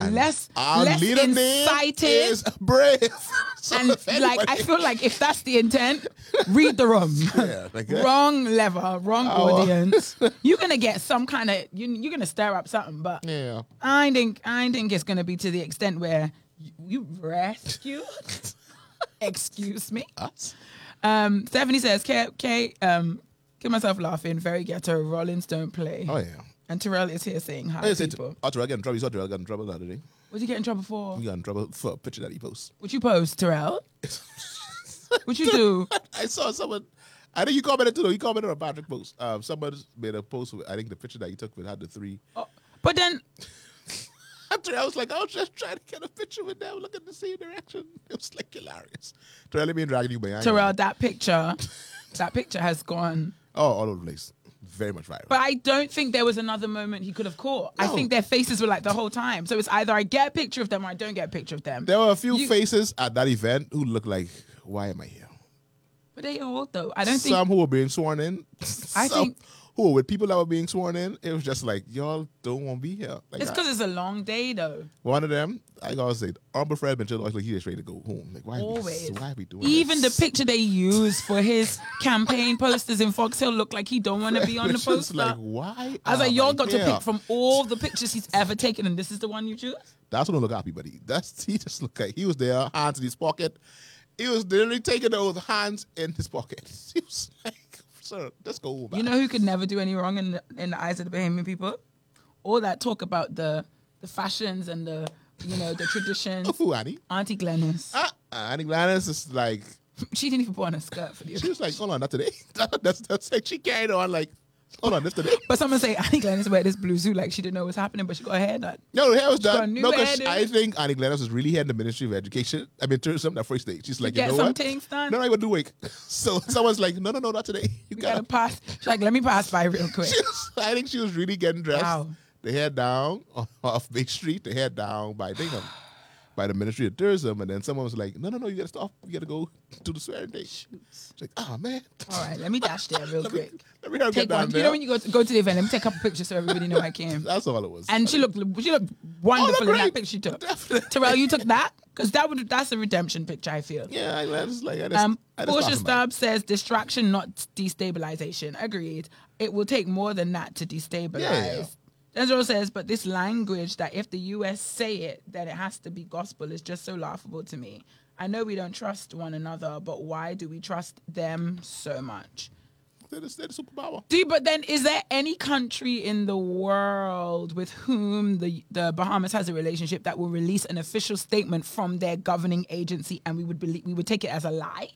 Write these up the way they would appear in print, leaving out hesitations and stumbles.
And less leader inciting. name is Brave. So And like, I feel like if that's the intent, read the room. Yeah, like that. Wrong level, wrong audience. You're gonna get some kind of you're gonna stir up something, but Yeah. I think it's gonna be to the extent where you rescue. Excuse me. Us? Stephanie says, kill myself laughing. Very ghetto. Rollins don't play. Oh, yeah. And Terrell is here saying hi, Hey, people. Terrell got in trouble. You saw Terrell got in trouble the other day. What did you get in trouble for? He got in trouble for a picture that he posted. What you post, Terrell? What you do? I saw someone. I think you commented too. Though. You commented on Patrick's post. Someone made a post with, I think the picture that he took with had the three. Oh, but then... After I was like, I was just trying to get a picture with them, look at the same direction. It was like hilarious. Terrell, let me drag you behind. Terrell, that picture has gone. Oh, all over the place. Very much viral. But I don't think there was another moment he could have caught. No. I think their faces were like the whole time. So it's either I get a picture of them or I don't get a picture of them. There were a few faces at that event who looked like, why am I here? But they all, though. I don't think... Some who were being sworn in. I think... Who, with people that were being sworn in, it was just like, y'all don't want to be here. Like, it's because it's a long day, though. One of them, I gotta say, Uncle Fred been always like, he's ready to go home. Like, why are we doing Even this? the picture they used for his campaign posters in Fox Hill looked like he don't want to be on the poster. Like, why? I was like, y'all got to pick from all the pictures he's ever taken, and this is the one you choose? That's what don't look happy, buddy. He just looked like he was there, hands in his pocket. He was literally taking those hands in his pocket. He was like, sir, let's go back. You know who could never do any wrong in the eyes of the Bahamian people? All that talk about the fashions and the traditions. Who, Annie? Auntie Glennis. Annie Glennis is like... She didn't even put on a skirt for the She was like, hold on, not today. That's like, she carried on like, hold on, this today. But someone say Annie Glennis wear this blue suit like she didn't know what's happening, but she got her hair done. No, the hair was done. No, because I think Annie Glennis was really head in the Ministry of Education. I mean, tourism, that first day. She's like, you know what? Get some things done. No, I would do wake. So someone's like, no, not today. You gotta pass. She's like, let me pass by real quick. I think she was really getting dressed. Wow. The hair down off Bay Street, the hair down by Bingham. By the Ministry of Tourism, and then someone was like, no, you gotta stop. You gotta go to the swearing day. She's like, oh, man. All right, let me dash there real quick. Let me get down there. You know when you go to the event, let me take a couple pictures so everybody know I came. That's all it was. And she looked wonderful in that picture she took. Definitely. Terrell, you took that? Because that's a redemption picture, I feel. Yeah, I just Portia Stubbs says distraction, not destabilization. Agreed. It will take more than that to destabilize. Yeah. Denzel says, but this language that if the US say it, then it has to be gospel is just so laughable to me. I know we don't trust one another, but why do we trust them so much? They're the superpower. But then is there any country in the world with whom the Bahamas has a relationship that will release an official statement from their governing agency and we would take it as a lie?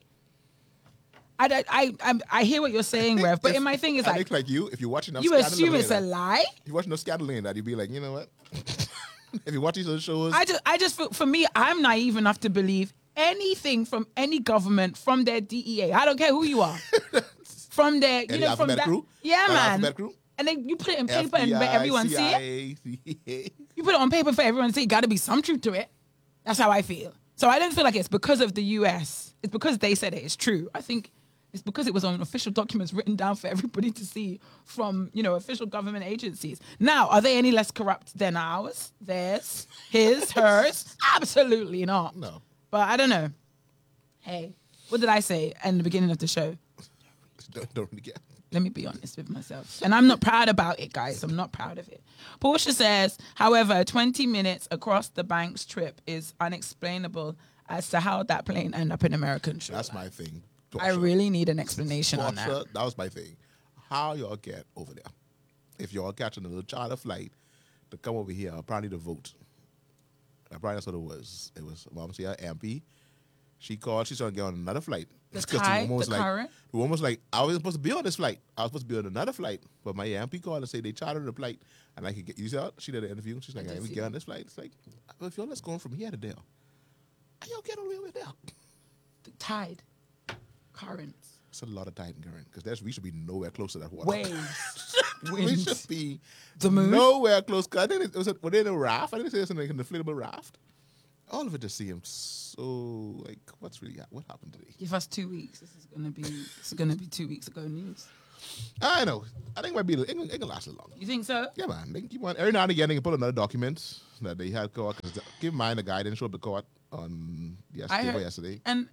I hear what you're saying, Rev, but my thing is I think like you, if you're watching enough you assume it's a lie? If you watch enough Scandal in that, you'd be like, you know what? If you watch these other shows... I just feel, for me, I'm naive enough to believe anything from any government, from their DEA. I don't care who you are. From their, from that... Crew? Yeah, man. Crew? And then you put it in paper FBI, and let everyone CIA, see it. You put it on paper for everyone to see. Got to be some truth to it. That's how I feel. So I don't feel like it's because of the US. It's because they said it. It's true. I think it's because it was on official documents written down for everybody to see from, official government agencies. Now, are they any less corrupt than ours? Theirs? His? Hers? Absolutely not. No. But I don't know. Hey, what did I say in the beginning of the show? Don't really get. Let me be honest with myself. And I'm not proud about it, guys. I'm not proud of it. Portia says, however, 20 minutes across the bank's trip is unexplainable as to how that plane ended up in American shoreline. That's my thing. Portia. I really need an explanation on that. That was my thing. How y'all get over there? If y'all catching a little charter flight to come over here, apparently to vote. Apparently that's what it was. It was Mom here, MP. She called. She's trying to get on another flight. The current? The woman was like, I wasn't supposed to be on this flight. I was supposed to be on another flight. But my MP called and said they chartered the flight. And I could get, you see how she did an interview. She's like, I can get on this flight. It's like, well, if y'all let's go from here to there. How y'all get all the way over there? The tide. Currents. It's a lot of tide and current. Because we should be nowhere close to that water. Waves. We should be the moon. Nowhere close. I think were they in a raft? I think they said something like an inflatable raft. All of it just seems so like what happened today? Give us 2 weeks. This is gonna be 2 weeks ago news. I know. I think it might be. It can last a long. You think so? Yeah, man. They can keep on. Every now and again, they can pull another document that they had court. Because keep in mind, the guy didn't show up to court on yesterday. And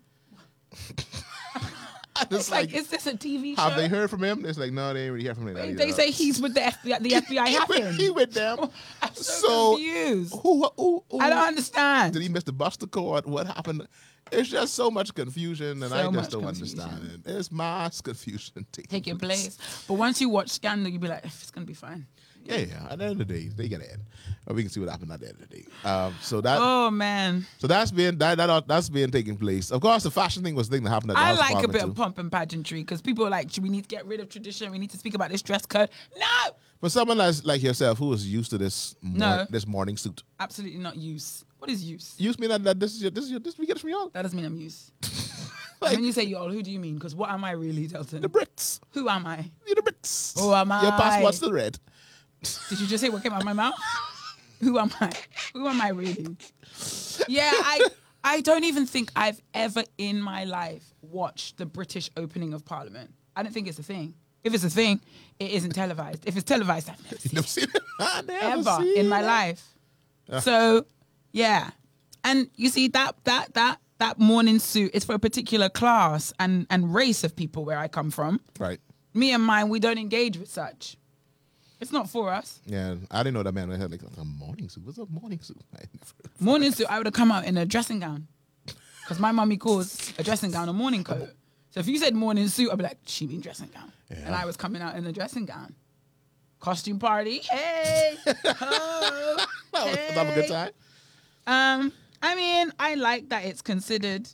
it's like, is this a TV show? Have they heard from him? It's like, no, they ain't really heard from him. They say he's with the FBI. The FBI happened. He with them. I'm so confused. Who? I don't understand. Did he miss the bus to court? What happened? It's just so much confusion, and I just don't understand it. It's mass confusion taking place. But once you watch Scandal, you'll be like, it's gonna be fine. Yeah. At the end of the day, they get in. But we can see what happened at the end of the day. So that. Oh man. So that's been taking place. Of course, the fashion thing was the thing that happened. At the I House like a Parliament bit too. of pomp and pageantry because people are like, we need to get rid of tradition. We need to speak about this dress code. No. For someone like yourself who is used to this morning suit, absolutely not use. What is use? Use mean that this we get it from y'all. That doesn't mean I'm use. Like, when you say y'all, who do you mean? Because what am I really, Delton? The Brits. Who am I? You're the Brits. Who am I? Your passport's still red. Did you just say what came out of my mouth? Who am I? Who am I really? Yeah, I don't even think I've ever in my life watched the British opening of Parliament. I don't think it's a thing. If it's a thing, it isn't televised. If it's televised, I've never seen it. Ever in my life. So, yeah. And you see, that morning suit is for a particular class and race of people where I come from. Right. Me and mine, we don't engage with such. It's not for us. Yeah, I didn't know that man had like a morning suit. What's a morning suit? Morning suit, I would have come out in a dressing gown. Because my mummy calls a dressing gown a morning coat. So if you said morning suit, I'd be like, she mean dressing gown. Yeah. And I was coming out in a dressing gown. Costume party. Hey. Oh, hey. Have a good time. I mean, I like that it's considered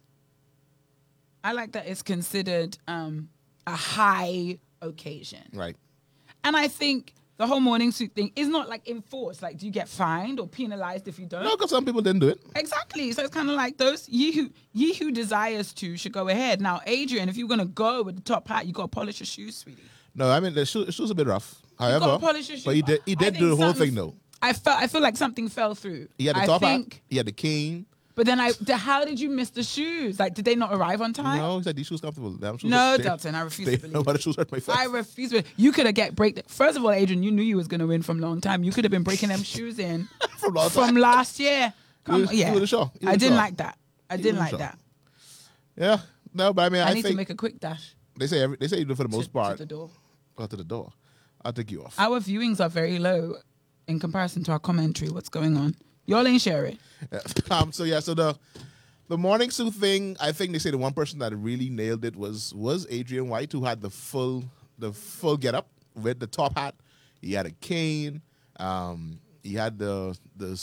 a high occasion. Right. And I think the whole morning suit thing is not like enforced. Like, do you get fined or penalized if you don't? No, because some people didn't do it. Exactly. So it's kind of like those ye who desires to should go ahead. Now, Adrian, if you're gonna go with the top hat, you gotta polish your shoes, sweetie. No, I mean the shoes a bit rough. However, you gotta polish your shoes. But he did do the whole thing though. I feel like something fell through. He had the top hat. He had the cane. But then how did you miss the shoes? Like, did they not arrive on time? No, he said these shoes comfortable. Damn shoes. No, Delton, I refuse to believe. The shoes hurt my foot. I refuse to. You could have First of all, Adrian, you knew you was gonna win from long time. You could have been breaking them shoes in from last year. Yeah, I didn't like that. I didn't like that. Yeah, no, but I mean, I need to make a quick dash. They say you do for the most part to the door. Oh, to the door. I'll take you off. Our viewings are very low in comparison to our commentary. What's going on? Y'all ain't sharing. So the morning suit thing, I think they say the one person that really nailed it was Adrian White, who had the full get up with the top hat. He had a cane. He had the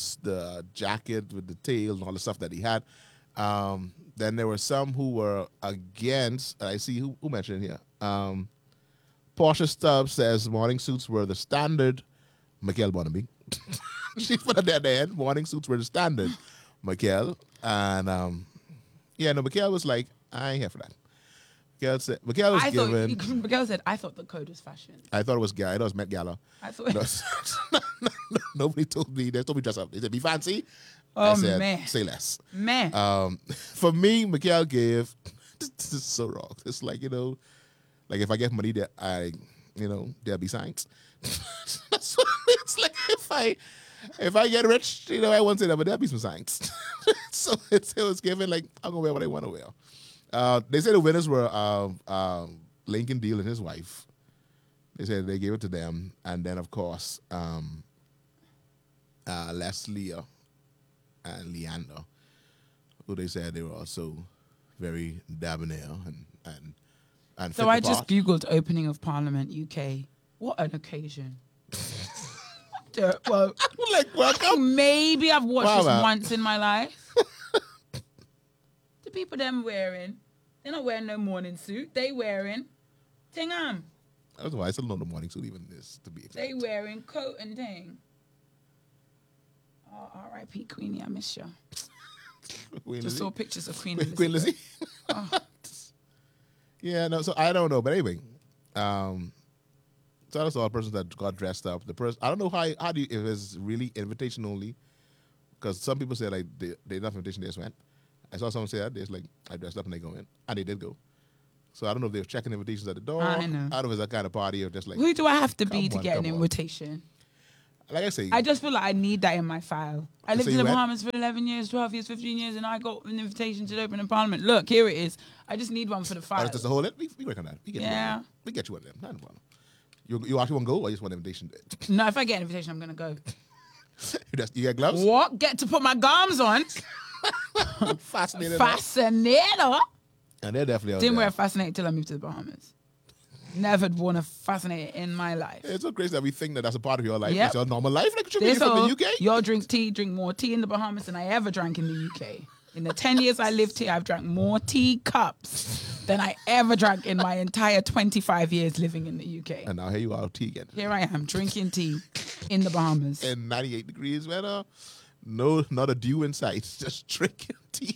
jacket with the tail and all the stuff that he had. Then there were some who were against. I see who mentioned it here. Portia Stubbs says morning suits were the standard. Michael Bonnaby. She put it at the end. Morning suits were the standard. Michael. And Michael was like, I ain't here for that. Michael said, I thought the code was fashion. I thought it was I thought it was Met Gala. I thought nobody told me. They told me dress up. They said, be fancy. Oh, I said, man. Say less. Man. For me, Michael gave, this is so wrong. It's like, like if I get money, there'll be signs. That's what it's like. If I get rich, I won't say that, but there'll be some signs. So it was given like, I'm going to wear what I want to wear. They say the winners were Lincoln Deal and his wife. They said they gave it to them. And then, of course, Leslie and Leander, who they said they were also very debonair and so I just Googled opening of Parliament UK. What an occasion. Well, welcome. Maybe I've watched this once in my life. The people them wearing, they're not wearing no morning suit. They wearing tingam. That's why I still know the morning suit even is to be exact. They wearing coat and thing. Oh, R.I.P. Queenie, I miss you. Just saw pictures of Queen Elizabeth. Queen Lizzie. Oh. Yeah, no. So I don't know, but anyway, so that's all the persons that got dressed up. The person, I don't know how do you, if it's really invitation only, because some people say like they didn't have invitation, they just went. I saw someone say that it's like I dressed up and they go in, and they did go. So I don't know if they're checking invitations at the door. I know. I don't know if it's that kind of party or just like, Who do I have to be to Come on, get an come on. invitation? like I say, I just feel like I need that in my file. I lived So in you the went- Bahamas for 11 years, 12 years, 15 years, and I got an invitation to the opening parliament. Look, here it is. I just need one for the oh, file. that's just a whole. We work on that. We get you one Yeah. of them. We get you one of them. Not a problem. You actually want to go or you just want an invitation? No, if I get an invitation, I'm going to go. You got gloves? What? Get to put my gums on? Fascinating. Fascinator. And they're definitely out Didn't there. wear a fascinator till I moved to the Bahamas. Never worn a fascinator in my life. It's so crazy that we think that that's a part of your life. Yep. It's your normal life. Like, it should be This from all, the UK. y'all drink more tea in the Bahamas than I ever drank in the UK. In the 10 years I lived here, I've drank more tea cups than I ever drank in my entire 25 years living in the UK. And now here you are, tea again. Here I am drinking tea in the Bahamas. And 98 degrees weather. No, not a dew in sight. Just drinking tea.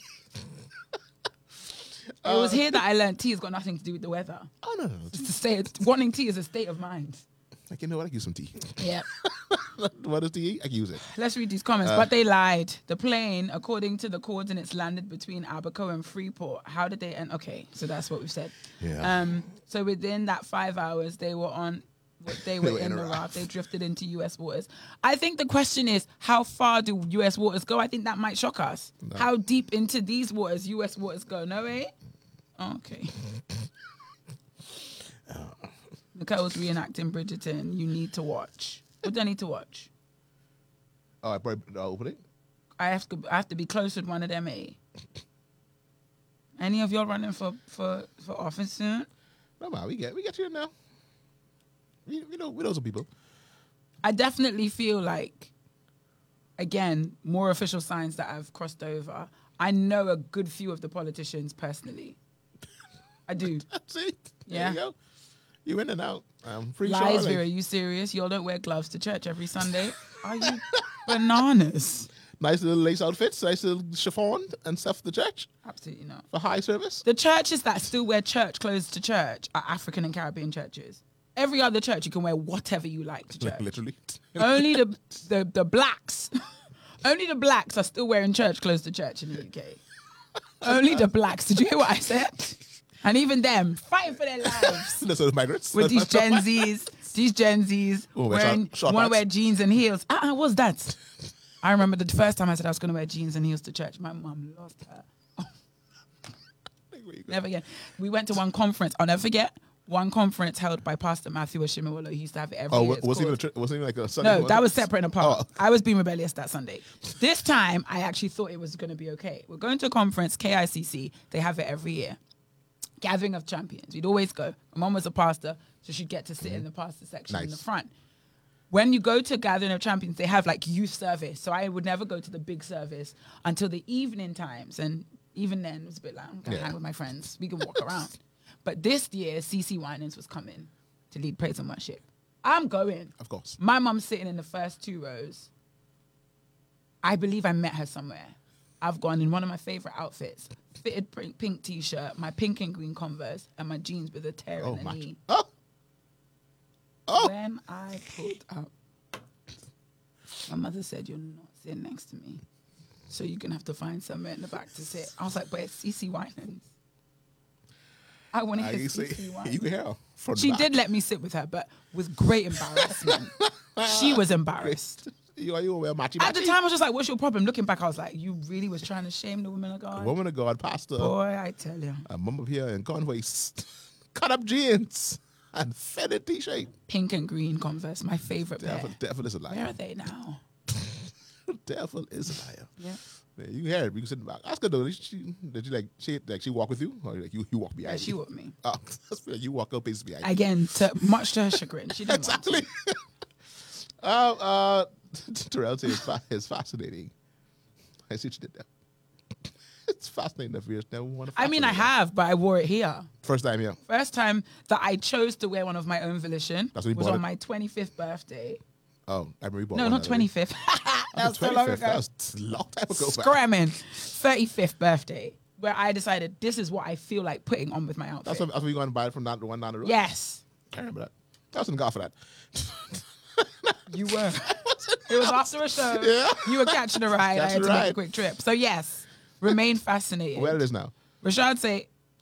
It was here that I learned tea has got nothing to do with the weather. Oh, no. It's a state, wanting tea is a state of mind. Like, you know what? I can use some tea. Yeah. What is tea? I can use it. Let's read these comments. But they lied. The plane, according to the coordinates, landed between Abaco and Freeport. How did they end? Okay, so that's what we've said. Yeah. So within that 5 hours, they were in the raft. They drifted into U.S. waters. I think the question is, how far do U.S. waters go? I think that might shock us. No. How deep into these waters U.S. waters go? No way? Okay. Nicole's reenacting Bridgerton. You need to watch. What do I need to watch? Oh, I probably opening. I have to be close with one of them, eh? Any of y'all running for office soon? No, man, we get you now. We know some people. I definitely feel like, again, more official signs that I've crossed over. I know a good few of the politicians personally. I do. See? Yeah. There you go. You in and out. I'm pretty Lies, sure. Vera, are you serious? Y'all don't wear gloves to church every Sunday? Are you bananas? Nice little lace outfits, nice little chiffon and stuff for the church Absolutely not. for high service. The churches that still wear church clothes to church are African and Caribbean churches. Every other church, you can wear whatever you like to church. Literally. Only the blacks, only the blacks are still wearing church clothes to church in the UK. Only the blacks. Did you hear what I said? And even them fighting for their lives That's those migrants. with these Gen Zs Oh, wear wearing short want to pants. wear jeans and heels. What's that? I remember the first time I said I was going to wear jeans and heels to church. My mum lost her. Never again. We went to one conference. I'll never forget. One conference held by Pastor Matthew Oshimawolo. He used to have it every Oh, year. It's was called- it like a Sunday? No, that was separate and apart. Oh. I was being rebellious that Sunday. This time, I actually thought it was going to be okay. We're going to a conference, KICC. They have it every year. Gathering of Champions. We'd always go. My mom was a pastor, so she'd get to sit in the pastor section in the Nice. front. When you go to Gathering of Champions, they have like youth service. So I would never go to the big service until the evening times. And even then, it was a bit like, I'm going to hang with my friends. We can walk around. But this year, CeCe Winans was coming to lead praise and worship. I'm going. Of course. My mum's sitting in the first 2 rows. I believe I met her somewhere. I've gone in one of my favorite outfits, fitted pink t-shirt, my pink and green Converse, and my jeans with a tear Oh, in the my. knee. Oh. When I pulled up, my mother said, "You're not sitting next to me, so you're gonna have to find somewhere in the back to sit." I was like, "But it's CeCe Winans. I want to I hear can say, CeCe Winans." you can hear from She the back. did let me sit with her, but with great embarrassment. She was embarrassed. You wear matchy At the time, I was just like, "What's your problem?" Looking back, I was like, "You really was trying to shame the woman of God." Woman of God, pastor. Boy, I tell you. A mum up here in Convoys. Cut up jeans and fitted t-shirt. Pink and green Converse, my favorite pair. Devil is a Where liar. are they now? Devil is a liar. Yeah. Yeah, you hear it. You can sit in the back. Ask her though. Did she walk with you, or like you walk Yeah, behind? she with me. Oh, that's weird. You walk up paces behind. Again, much to her chagrin. She didn't want to. Exactly. Terrell says it's fascinating. I see what you did there. It's fascinating that we never want to. I mean, I have, but I wore it here. First time, yeah. First time that I chose to wear one of my own volition That's when you was bought on it? my 25th birthday. Oh, I remember you bought No, one not the other day. 25th. Oh, That was so long 25th. ago. That was a long time ago. back. Scramming. 35th birthday, where I decided this is what I feel like putting on with my outfit. That's when you going to buy it from the one down the road. Yes, I remember that. I was in the car for that. you were. It was after a show. Yeah. You were catching a ride. I had Catching to a make a ride. quick trip. So yes, remain fascinated. Where it is now. Rashad say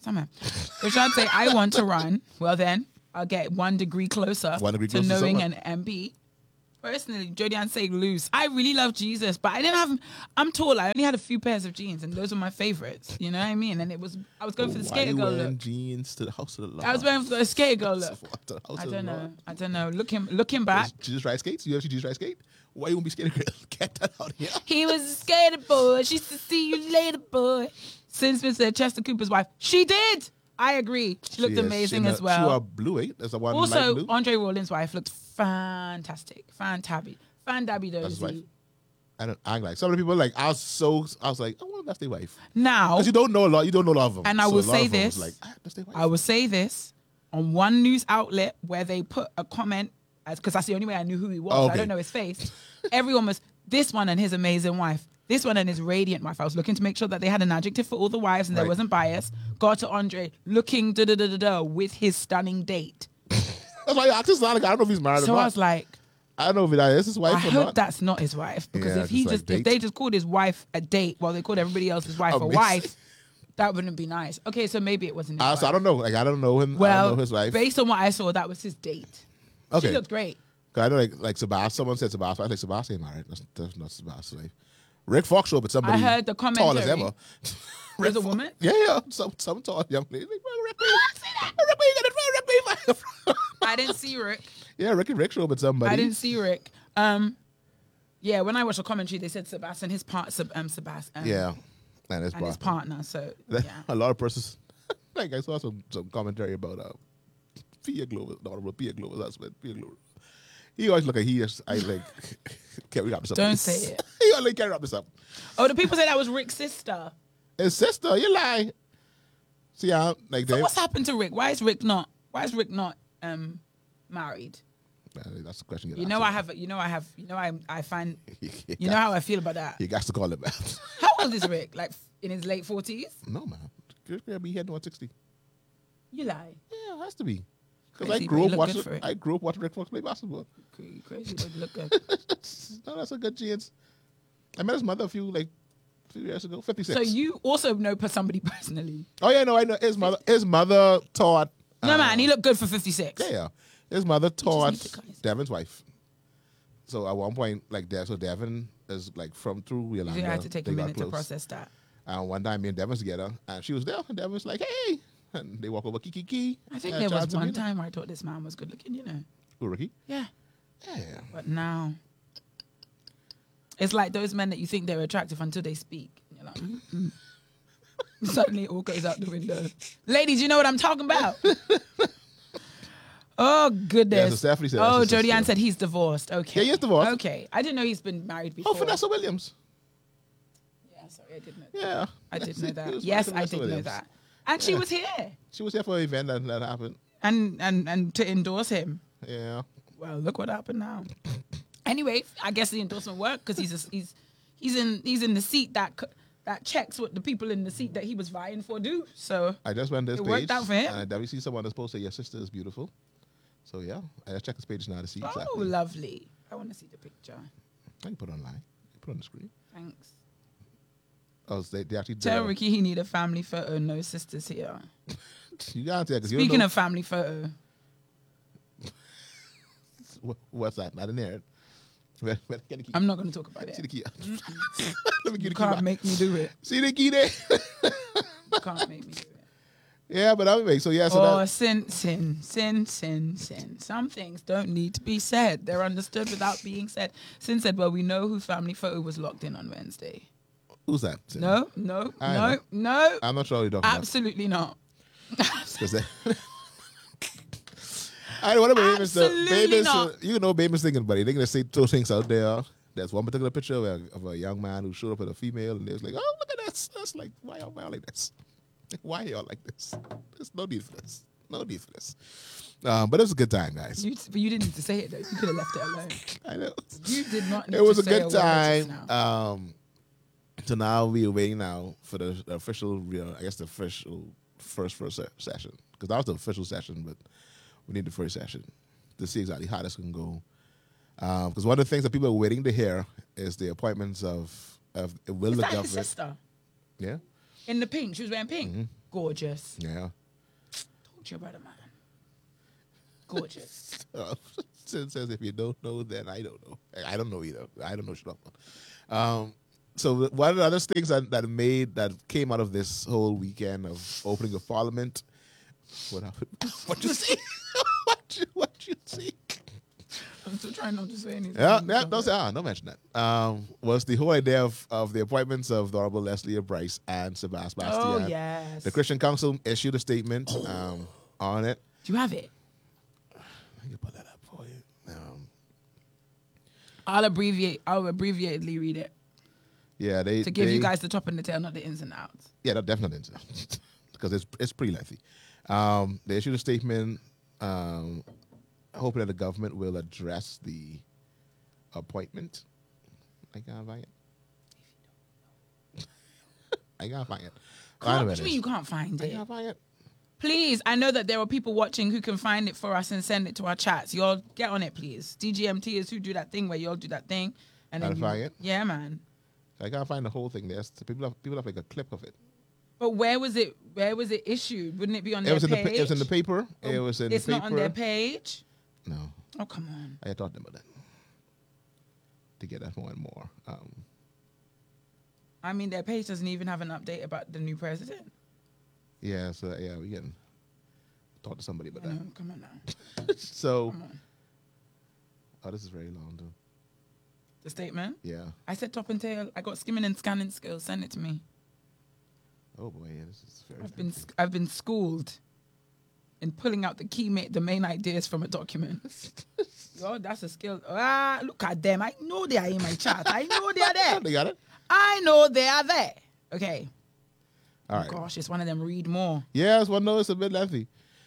somewhere. Rashad say, I want to run. Well, then I'll get 1 degree closer, 1 degree to closer to knowing someone. an MB. Personally, Jodianne say loose. I really love Jesus, but I didn't have. I'm tall. I only had a few pairs of jeans, and those were my favorites. You know what I mean? And I was going for the Why skater you girl wearing look. jeans to the house of the Lord? I was wearing for a skater girl look. To the house I of the don't know. Lord. I don't know. Looking back, Jesus ride skates? You ever see Jesus ride skate? Why you won't be skating girl? Get that out here. he was a skater boy. She said, "See you later, boy." Smith said Chester Cooper's wife. She did. I agree. She looked amazing as well. She wore blue, eh? That's the one light Also, blue. Andre Rawlings' wife looked fantastic. Fantabby. Fandabby That's his wife. dozy. I ain't like some of the people like I was like, I wonder if that's their wife. Now, Because you don't know a lot of them. And I So will a lot say of them was this. like, that's their wife. I will say this on one news outlet where they put a comment, because that's the only way I knew who he was. Oh, okay. I don't know his face. Everyone was, this one and his amazing wife. This one and his radiant wife. I was looking to make sure that they had an adjective for all the wives and there Right. wasn't bias. Got to Andre looking with his stunning date. That's why I just not like, I don't know if he's married So or I not. was like, I don't know if that is his wife I or hope not. that's not his wife, because Yeah, if he just like just if date. they just called his wife a date while they called everybody else's wife a Amazing. wife, that wouldn't be nice. Okay, so maybe it wasn't his wife. So I don't know. Like I don't know him. I Well, don't know his wife. based on what I saw, that was his date. Okay. She looked great. 'Cause I know like Sebastian. Someone said Sebastian. I think Sebastian married. That's not Sebastian's wife. Rick Fox showed up with somebody. I heard the tall as commentary. ever. There's a woman. Yeah. Some tall young lady. Like, well, Rick, where you get it from? I didn't see Rick. Yeah, Rick showed up with somebody. I didn't see Rick. Yeah, when I watched the commentary, they said Sebastian, his Sebastian. Yeah, and his And his partner. So yeah. A lot of persons. Like I saw some commentary about Pia Glover's daughter, Pia Glover's husband, Pia Glover. He always look like he just I like can't wrap this up. Don't say it. He always can't wrap this up. Oh, the people say that was Rick's sister. His sister, you lie. See how like So they. what's happened to Rick? Why is Rick not married? That's the question. You know I find you know how I feel about that. You got to call him out. How old is Rick? Like in his late 40s? No man, Rick be heading 160. You lie. Yeah, it has to be. Because Crazy, I but grew he up look watching. good for it. I grew up watching Rick Fox play basketball. Crazy, but you look good. No, that's a good chance. I met his mother a few years ago. 56. So you also know somebody personally? Oh yeah, no, I know his mother. His mother taught. No man, he looked good for 56. Yeah. His mother taught need to cut his- Devin's wife. So at one point, like Devin is like from through Yolanda. You had to take a They got minute to close. process that. And one time, me and Devin was together, and she was there, and Devin was like, "Hey," and they walk over, kiki. I think there was one time where I thought this man was good looking, you know. Who, Ricky? Yeah. Yeah. But now, it's like those men that you think they're attractive until they speak. You're like, suddenly it all goes out the window. Ladies, you know what I'm talking about. Oh, goodness. Yeah, so Stephanie said oh, that's his Jody Ann sister. said he's divorced. Okay. Yeah, he is divorced. Okay. I didn't know he's been married before. Oh, Vanessa Williams. Yeah, sorry, I did know that. Yeah. I did know He that. was Yes, married to I Vanessa did know Williams. that. And she was here. She was here for an event that happened. And to endorse him. Yeah. Well, look what happened now. Anyway, I guess the endorsement worked because he's in the seat that checks what the people in the seat that he was vying for do. So I just went to his It page. worked out for him. And I definitely see someone that's posted, your sister is beautiful. So yeah, I just check his page now to see oh, exactly. lovely. I want to see the picture. I can put it online. Put it on the screen. Thanks. Oh, so they actually did. Tell Ricky he need a family photo. No sisters here. You got to because you Speaking don't know of family photo, what's that? Not in there. Get the key. I'm not going to talk about See it. the key. Let me get You the key. can't back. make me do it. See the key there. You can't make me do it. Yeah, but anyway, so yeah, so Oh, that, sin. Some things don't need to be said. They're understood without being said. Sin said, well, we know who family photo was locked in on Wednesday. who's that? No. I I'm not sure what you're talking Absolutely not. about. 'Cause they- I know what about Baby's. Absolutely Baby's, not. you know, Baby's thinking, buddy. They're gonna say two things out there. There's one particular picture of a young man who showed up with a female, and they was like, "Oh, look at this! That's like, why y'all like this? Why y'all like this? There's no need for this. No need for this." But it was a good time, guys. But you didn't need to say it, though. You could have left it alone. I know. You did not need It was to a say good word just time. now. So now we're waiting now for the official, I guess the official first session, because that was the official session, but we need the first session to see exactly how this can go. Because one of the things that people are waiting to hear is the appointments of will Is the that his government. sister? Yeah, In the pink. She was wearing pink. Mm-hmm. Gorgeous. Yeah. Told you about it, man. Gorgeous. Sin says, if you don't know, then I don't know. I don't know either. I don't know shit. So one of the other things that came out of this whole weekend of opening of Parliament. What happened? What you see? what you see? I'm still trying not to say anything. Don't mention that. Was the whole idea of the appointments of the Honorable Leslie Bryce and Sebastian. Oh, yes. The Christian Council issued a statement on it. Do you have it? I can put that up for you. I'll abbreviatedly read it. Yeah, to give you guys the top and the tail, not the ins and outs. Yeah, that definitely is. Because it's pretty lengthy. They issued a statement hoping that the government will address the appointment. I can't find it. I can't find it. What do you mean you can't find it? I can't find it. Please, I know that there are people watching who can find it for us and send it to our chats. Y'all get on it, please. DGMT is who do that thing where y'all do that thing. And then find it? Yeah, man. I can't find the whole thing. People have like a clip of it. But where was it issued? Wouldn't it be on their page? It was in the paper. It's not on their page? No. Oh, come on. I taught them about that. To get that more and more. I mean, their page doesn't even have an update about the new president. Yeah, so yeah, we can talk to somebody about that. Come on now. So, come on. Oh, this is very long, too. The statement? Yeah. I said top and tail. I got skimming and scanning skills. Send it to me. Oh boy, yeah, this is very. I've been schooled in pulling out the main ideas from a document. Oh, that's a skill. Look at them. I know they are in my chat. I know they are there. They got it. I know they are there. Okay. All right. Gosh, it's one of them. Read more. Yes, well, no, it's a bit lengthy.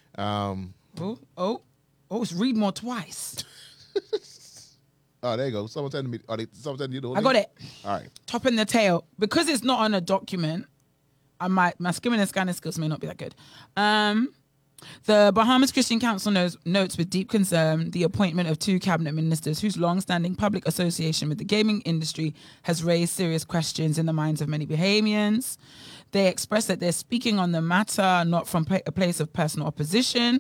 It's read more twice. Oh, there you go. Someone sending me. Someone sending you the whole I got it. All right. Top and the tail. Because it's not on a document, my skimming and scanning skills may not be that good. The Bahamas Christian Council notes with deep concern the appointment of 2 cabinet ministers whose long-standing public association with the gaming industry has raised serious questions in the minds of many Bahamians. They express that they're speaking on the matter not from a place of personal opposition,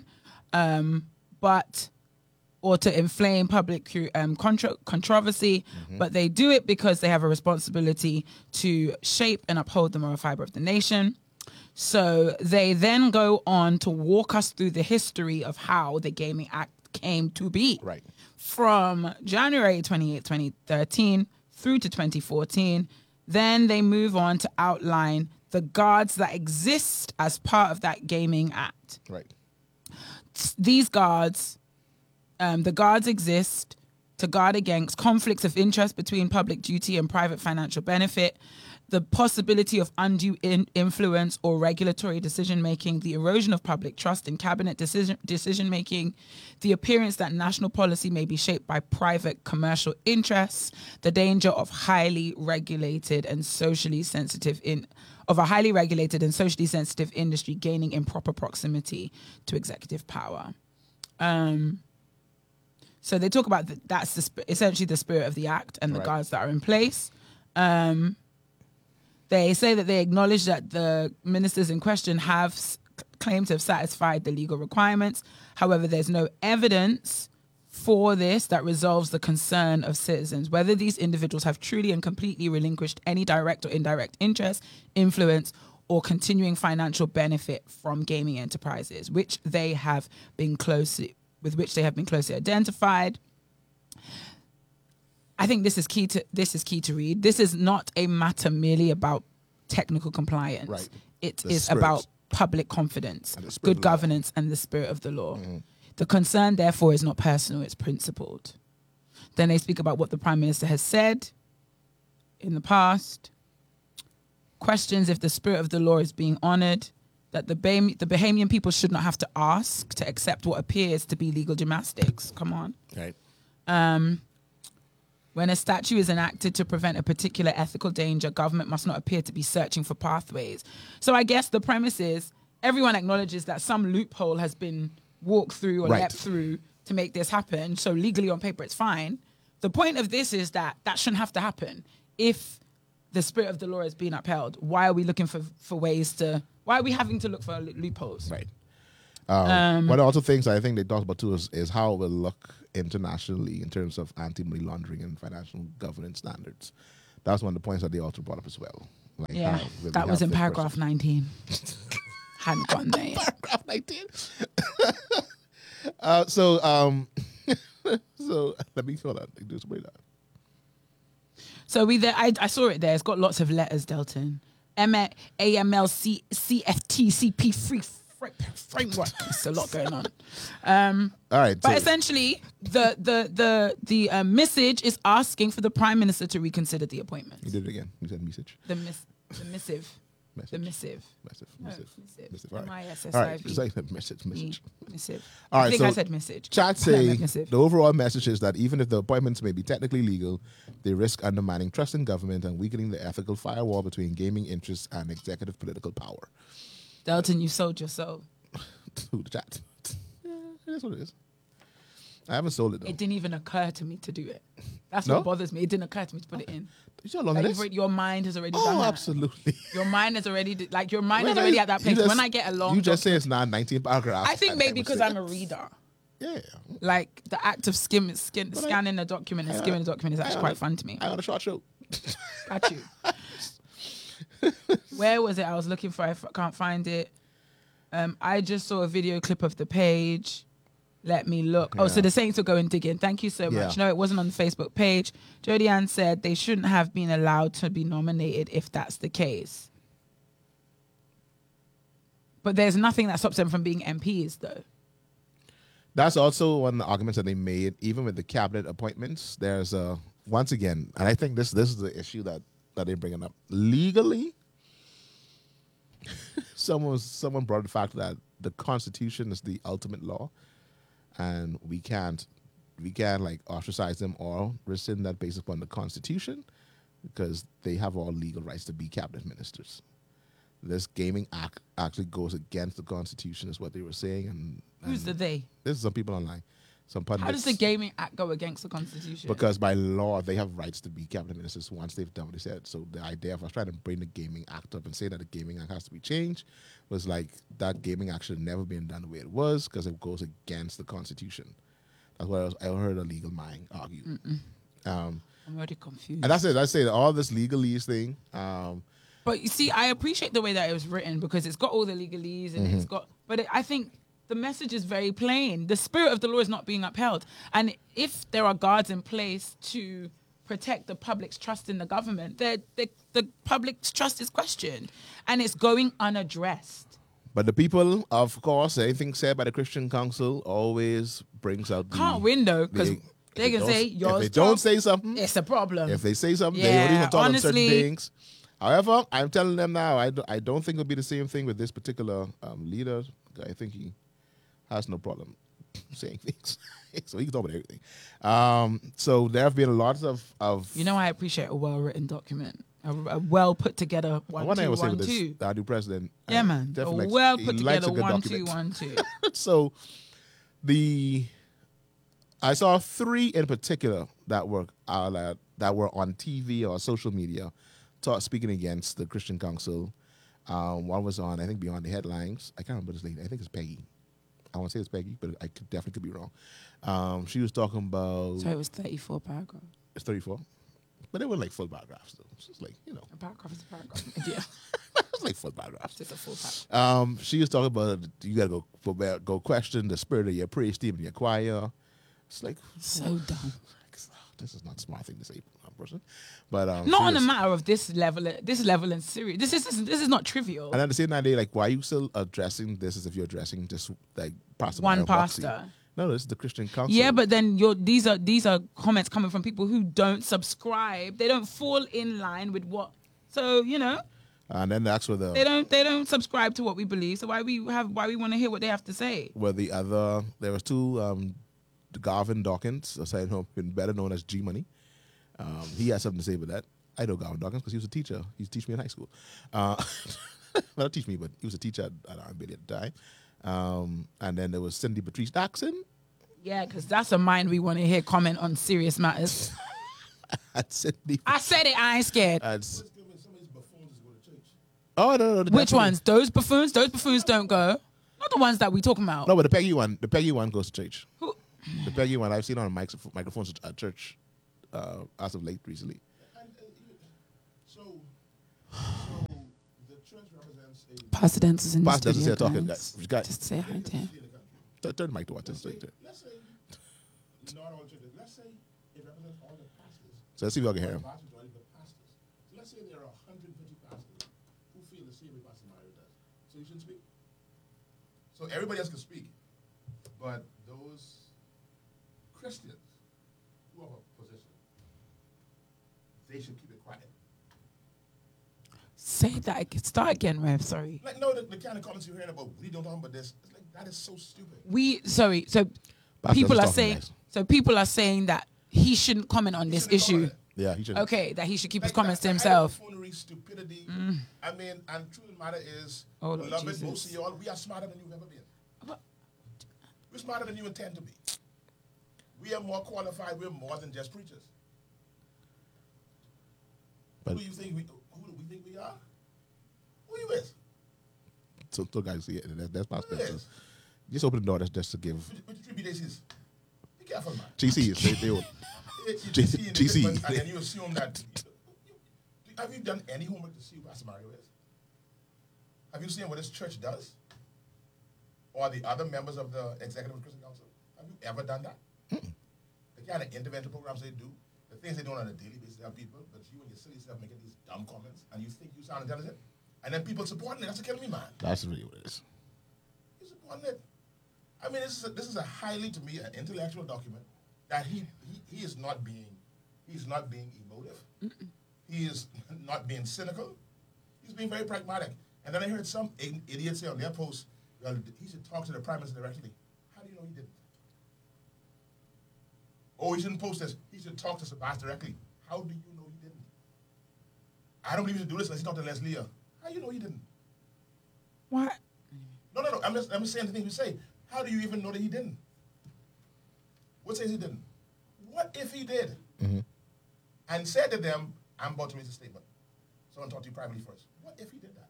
or to inflame public controversy, but they do it because they have a responsibility to shape and uphold the moral fiber of the nation. So they then go on to walk us through the history of how the Gaming Act came to be. Right. From January 28, 2013 through to 2014. Then they move on to outline the guards that exist as part of that Gaming Act. Right. These guards, the guards exist to guard against conflicts of interest between public duty and private financial benefit, the possibility of undue influence or regulatory decision-making, the erosion of public trust in cabinet decision-making, the appearance that national policy may be shaped by private commercial interests, the danger of highly regulated and socially sensitive industry gaining improper proximity to executive power. So they talk about that's essentially the spirit of the act and the guards that are in place. They say that they acknowledge that the ministers in question have claimed to have satisfied the legal requirements. However, there's no evidence for this that resolves the concern of citizens, whether these individuals have truly and completely relinquished any direct or indirect interest, influence, or continuing financial benefit from gaming enterprises, with which they have been closely identified. I think this is key to read. This is not a matter merely about technical compliance. Right. It is about public confidence, good governance, and the spirit of the law. Mm-hmm. The concern, therefore, is not personal, it's principled. Then they speak about what the Prime Minister has said in the past, questions if the spirit of the law is being honoured, that the Bahamian people should not have to ask to accept what appears to be legal gymnastics. Come on. Right. When a statute is enacted to prevent a particular ethical danger, government must not appear to be searching for pathways. So I guess the premise is everyone acknowledges that some loophole has been walked through or leapt through to make this happen. So legally on paper, it's fine. The point of this is that shouldn't have to happen. If the spirit of the law is being upheld, why are we looking for ways to? Why are we having to look for loopholes? Right. One of the also things I think they talked about too is how it will look internationally in terms of anti-money laundering and financial governance standards. That's one of the points that they also brought up as well. Like Yeah, how will that we was have in this paragraph person- 19. Hadn't gotten there yet. Paragraph 19. So let me hold on. Do some breakdown. So I saw it there. It's got lots of letters, Delton. AML, CFT, CP framework. It's a lot going on. All right. But so- essentially, the message is asking for the Prime Minister to reconsider the appointment. You did it again. You said message. The missive. Message. The missive. Massive. No, Massive. missive. Massive. All right. M-I-S-S-I-V. All right. It's like a message. Message. Missive. All right, I think so I said message. Chat I say meant missive. the overall message is that even if the appointments may be technically legal, they risk undermining trust in government and weakening the ethical firewall between gaming interests and executive political power. Delton, you sold your soul. Who the chat? Yeah, it is what it is. I haven't sold it though. It didn't even occur to me to do it. That's No? what bothers me. It didn't occur to me to put it in. You know how long Like it you've is? your mind has already done Oh, that. absolutely. Your mind is already your mind When is already I- at that you place. just- when I get a long, You just say it's not 19 paragraphs. I think and maybe would because say I'm a it. reader. Yeah. Like the act of scanning a document and I- skimming a document is actually I- quite fun to me. I got a short show. Got you. Where was it? I was looking for. I can't find it. I just saw a video clip of the page. Let me look. Oh, so Yeah. the Saints will go and dig in. Thank you so much. Yeah. No, it wasn't on the Facebook page. Jodie Ann said they shouldn't have been allowed to be nominated if that's the case. But there's nothing that stops them from being MPs, though. That's also one of the arguments that they made, even with the cabinet appointments. There's once again, and I think this is the issue that they're bringing up. Legally, someone brought the fact that the Constitution is the ultimate law, and we can't like ostracize them or rescind that based upon the Constitution because they have all legal rights to be cabinet ministers. This gaming act actually goes against the Constitution, is what they were saying, and Who's the they? this is some people online, some pundits. How does the Gaming Act go against the Constitution? Because by law, they have rights to be cabinet ministers once they've done what they said. So the idea of us trying to bring the Gaming Act up and say that the Gaming Act has to be changed was like that Gaming Act should have never been done the way it was because it goes against the Constitution. That's what I heard a legal mind argue. I'm already confused. And that's it. I say all this legalese thing. But you see, I appreciate the way that it was written because it's got all the legalese and it's got. But I think the message is very plain. The spirit of the law is not being upheld, and if there are guards in place to protect the public's trust in the government, the public's trust is questioned, and it's going unaddressed. But the people, of course, anything said by the Christian Council always brings out the... Can't win though because if they can don't- say if yours. they don't say something, it's a problem. if they say something, they Yeah, don't even talk on certain honestly- things. However, I'm telling them now, I don't think it'll be the same thing with this particular leader. I think he has no problem saying things. So he can talk about everything. So there have been a lot of You know, I appreciate a well-written document, a well put together one 1 thing I 2 would say 1 with 2. this, our new president. Yeah, man. A definitely well he put likes together a good 1 2 document. 1 2. So I saw 3 in particular that were on TV or social media, speaking against the Christian Council. One was on, I think, Beyond the Headlines. I can't remember this lady. I think it's Peggy. I want to say it's Peggy, but I definitely could be wrong. She was talking about... So it was 34 paragraphs. It's 34. But they were like full paragraphs, though. It's just like, A paragraph is a paragraph. Yeah, it's like full paragraphs. it's a full paragraph. She was talking about you got to go question the spirit of your praise team and your choir. It's like, So dumb. this is not a smart thing to say, person. But Not she on a was- matter of this level and serious. This is not trivial. And at the same time, they like, why are you still addressing this as if you're addressing just like Pastor One Mario Boxey? pastor. No, this is the Christian Council. Yeah, but then these are comments coming from people who don't subscribe. They don't fall in line with what. So And then that's where they don't subscribe to what we believe. So why we want to hear what they have to say? there was 2 Garvin Dawkins, been better known as G Money. He had something to say about that. I know Garvin Dawkins because he was a teacher. He used to teach me in high school. Not teach me, but he was a teacher at RMB at the time. And then there was Cindy Patrice Daxon. Yeah, because that's a mind we want to hear comment on serious matters. At Cindy. I said it. I ain't scared. And Oh no, Which definitely. ones? Those buffoons? Those buffoons don't go. Not the ones that we talking about. No, but the Peggy one goes to church. Who? The Peggy one I've seen on microphones at church as of late recently. So the church represents a. Pastor Denzel's in the Pastor studio, Denzel's talking, guys. guys. Guys. Just say hi to him. Turn the mic to what? Let's say not all churches. Let's say it represents all the pastors. So let's see if y'all can hear him. Vast majority of the pastors. So let's say there are 150 pastors who feel the same way Pastor Mario does. So you shouldn't speak. So everybody else can speak, but those Christians who have a position, they should keep it quiet. Say that again. Start again, Rev. Sorry. Like, no, the kind of comments you're hearing about, we don't talk about this. It's like, that is so stupid. So Pastor people was are talking saying. nice. So people are saying that he shouldn't comment on this shouldn't comment issue. on it. Yeah, he should. Okay, that he should keep his Like, comments to that kind of himself. buffoonery, stupidity. I mean, and truth of the matter is, Oh, Lord beloved, Jesus. most of y'all, we are smarter than you've ever been. What? We're smarter than you intend to be. We are more qualified. We're more than just preachers. But- who do we think we are? Who you is? So guys, see it. That's Pastor. Yes. Just open the door. That's just to give. Which three BJCs? Be careful, man. GC. They will. You G- see in the GC. difference, and then you assume that. Have you done any homework to see who Pastor Mario is? Have you seen what his church does? Or the other members of the Executive Christian Council? Have you ever done that? The kind of intervention programs they do, the things they do on a daily basis, there are people, but you and your silly self making these dumb comments, and you think you sound intelligent, and then people supporting it. That's what killing me, man. That's really what it is. You're supporting it. I mean, this is a highly, to me, an intellectual document that he is not being, he's not being emotive. He is not being cynical. He's being very pragmatic. And then I heard some idiot say on their post, well, he should talk to the Prime Minister directly. How do you know he didn't? Oh, he shouldn't post this. He should talk to Sebastian directly. How do you know he didn't? I don't believe he should do this unless he talked to Leslie. How do you know he didn't? What? No. I'm just saying the thing we say. How do you even know that he didn't? What says he didn't? What if he did? And said to them, I'm about to raise a statement. Someone talk to you privately first. What if he did that?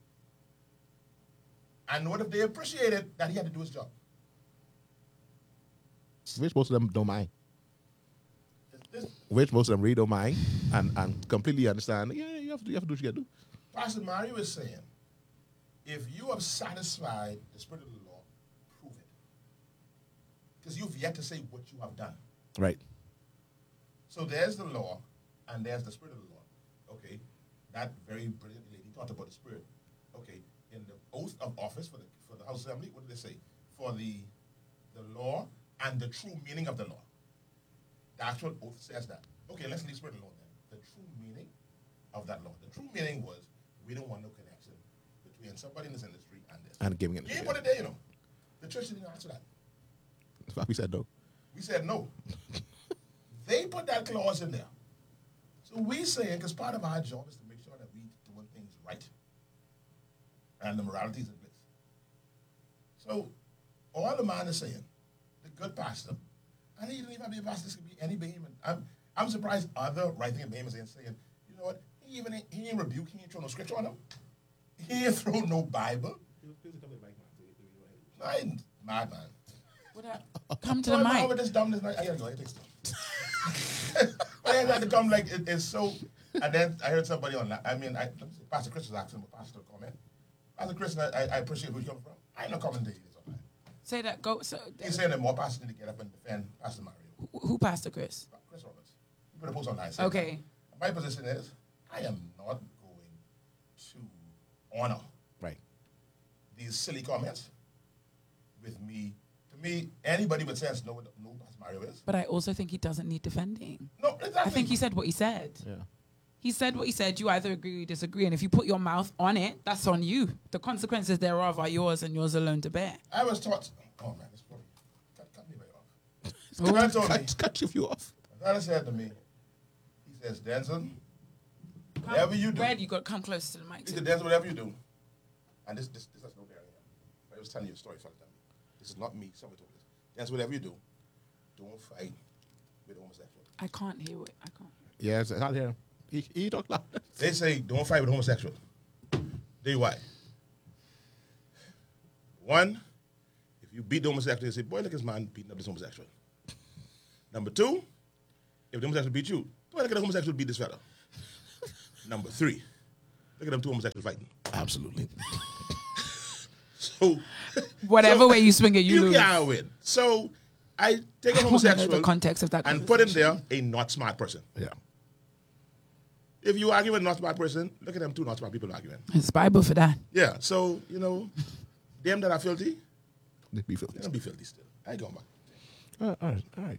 And what if they appreciated that he had to do his job? Which most of them don't mind. This Which most of them really don't mind and completely understand. Yeah, you have to do what you got to do. Pastor Mario is saying, if you have satisfied the spirit of the law, prove it. Because you've yet to say what you have done. Right. So there's the law, and there's the spirit of the law. Okay, that very brilliant lady talked about the spirit. Okay, in the oath of office for the House Assembly, what did they say? For the law and the true meaning of the law. The actual oath says that. Okay, let's leave spirit of the law then. The true meaning of that law. The true meaning was we don't want no connection between somebody in this industry and this. And giving it. You ain't put it there, you know. The church didn't answer that. That's why we said no. We said no. They put that clause in there. So we saying, because part of our job is to make sure that we doing things right. And the morality is in place. So all the man is saying, the good pastor, and he didn't even have to be a pastor, this could be any Bahamian. I'm surprised other writing Bahamians ain't saying, you know what, he ain't rebuke, he ain't throw no scripture on him. He ain't throw no Bible. I ain't mad, man. Come to the Why mic. with this dumbness? I gotta go. I take I had to come like it's so. And then I heard somebody on that. I mean, Pastor Chris was asking about Pastor comment. Pastor Chris, I appreciate where you come from. I ain't no commentating this on that. Say that. Go. So, He's saying that more pastors need to get up and defend Pastor Mario. who Pastor Chris? Chris Roberts. You put a post online. saying Okay. that. My position is I am not going to honor Right. these silly comments with me. To me, anybody with sense know who Pastor Mario is. But I also think he doesn't need defending. No, exactly. I think he said what he said. Yeah. He said what he said. You either agree or disagree. And if you put your mouth on it, that's on you. The consequences thereof are yours and yours alone to bear. I was taught. Oh man, this funny. Cut me right off. The told me. Cut you off. The brother said to me, he says, Denzel, whatever you do. Brad, you got to come close to the mic. He said, Denzel, whatever you do. And this has no bearing here. I was telling you a story, fellas. This is not me. Somebody told me this. Denzel, whatever you do, don't fight with homosexuals. I can't hear it. I can't. Yeah, it's not here. He talk loud. They say, don't fight with homosexuals. Tell you why. One, if you beat the homosexual, you say, boy, look at this man beating up this homosexual. Number two, if the homosexual beat you, boy, look at the homosexual beat this fella. Number three, look at them two homosexuals fighting. Absolutely. So Whatever way you swing it, you lose. can't win. So I take a I wanna know homosexual the context of that and put in conversation. there a not smart person. Yeah. If you argue with a not smart person, look at them two not smart people arguing. It's Bible for that. Yeah, so, them that are filthy, They be filthy. they're going to be filthy still. I ain't going back. All right.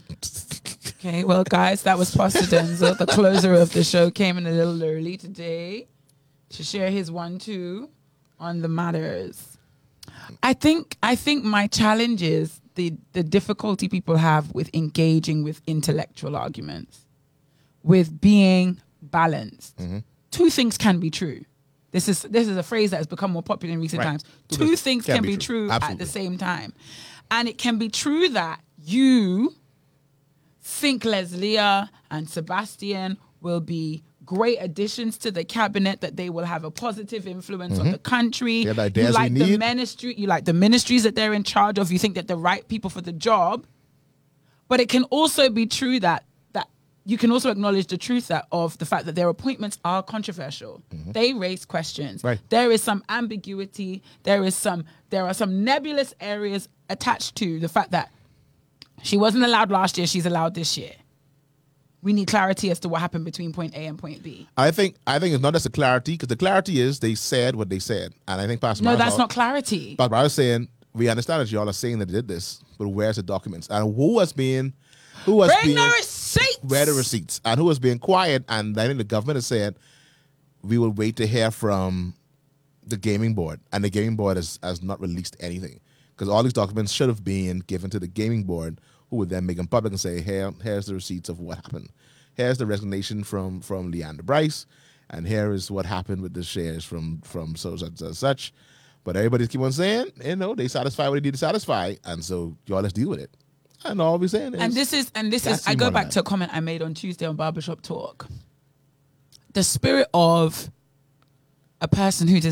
Okay, well, guys, that was Pastor Denzel. The closer of the show came in a little early today to share his 1-2 on the matters. I think my challenge is the difficulty people have with engaging with intellectual arguments, with being balanced. Two things can be true. This is a phrase that has become more popular in recent Right. times. Two things can be true at Absolutely. the same time. And it can be true that you think Leslia and Sebastian will be great additions to the cabinet, that they will have a positive influence on the country. Yeah, the You ideas like we the need. ministry, you like the ministries that they're in charge of, you think that the right people for the job. But it can also be true that you can also acknowledge the truth of the fact that their appointments are controversial. They raise questions. Right. There is some ambiguity. There are some nebulous areas attached to the fact that she wasn't allowed last year, she's allowed this year. We need clarity as to what happened between point A and point B. I think it's not just the clarity, because the clarity is they said what they said. And I think Pastor No, Miles that's not clarity. But I was saying, we understand that y'all are saying that they did this, but where's the documents? And who was Bring the receipts. where are the receipts? And who was being quiet? And I think the government has said, we will wait to hear from the gaming board. And the gaming board has not released anything. Because all these documents should have been given to the gaming board, who would then make them public and say, here's the receipts of what happened. Here's the resignation from Leander Bryce, and here is what happened with the shares from such. But everybody's keep on saying, they satisfy what they need to satisfy, and so y'all let's deal with it. And all we're saying is, And this is that's I go one back of to a comment I made on Tuesday on Barbershop Talk. The spirit of a person who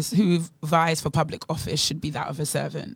vies for public office should be that of a servant.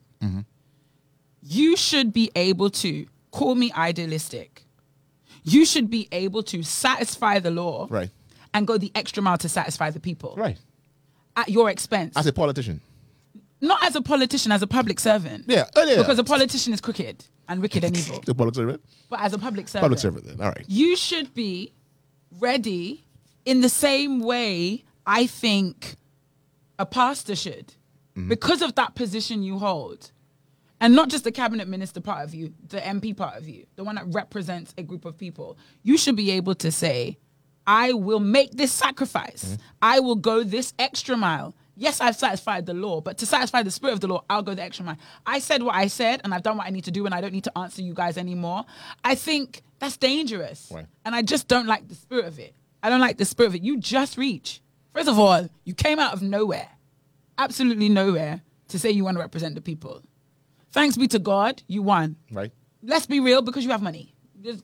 You should be able to call me idealistic. You should be able to satisfy the law, right, and go the extra mile to satisfy the people, right, at your expense. as a politician. Not as a politician, as a public servant. Yeah, Because a politician is crooked and wicked and evil. the public servant. But as a public servant. Public servant, then. All right. You should be ready in the same way I think a pastor should, because of that position you hold. And not just the cabinet minister part of you, the MP part of you, the one that represents a group of people. You should be able to say, I will make this sacrifice. I will go this extra mile. Yes, I've satisfied the law, but to satisfy the spirit of the law, I'll go the extra mile. I said what I said, and I've done what I need to do, and I don't need to answer you guys anymore. I think that's dangerous. Right. And I just don't like the spirit of it. I don't like the spirit of it. You just reach. First of all, you came out of nowhere, absolutely nowhere, to say you want to represent the people. Thanks be to God, you won. Right. Let's be real, because you have money.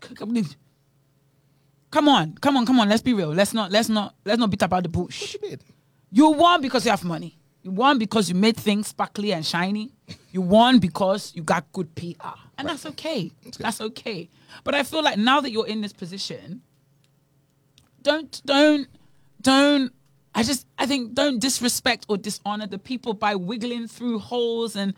Come on. Let's be real. Let's not beat about the bush. What you did? You won because you have money. You won because you made things sparkly and shiny. You won because you got good PR. And that's okay. That's okay. But I feel like now that you're in this position, don't disrespect or dishonor the people by wiggling through holes and